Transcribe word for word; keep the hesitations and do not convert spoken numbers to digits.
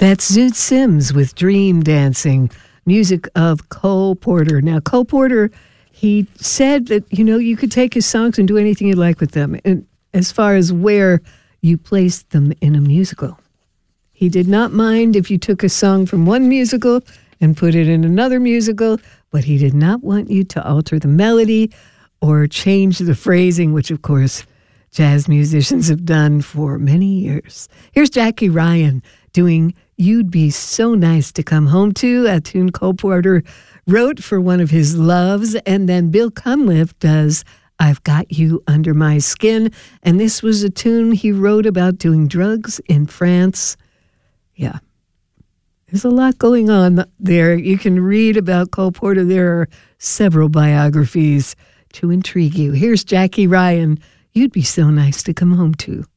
That's Zoot Sims with Dream Dancing, music of Cole Porter. Now, Cole Porter, he said that, you know, you could take his songs and do anything you like with them, and as far as where you placed them in a musical. He did not mind if you took a song from one musical and put it in another musical, but he did not want you to alter the melody or change the phrasing, which, of course, jazz musicians have done for many years. Here's Jackie Ryan doing You'd Be So Nice to Come Home To, a tune Cole Porter wrote for one of his loves, and then Bill Cunliffe does I've Got You Under My Skin, and this was a tune he wrote about doing drugs in France. Yeah, there's a lot going on there. You can read about Cole Porter. There are several biographies to intrigue you. Here's Jackie Ryan, You'd Be So Nice to Come Home To.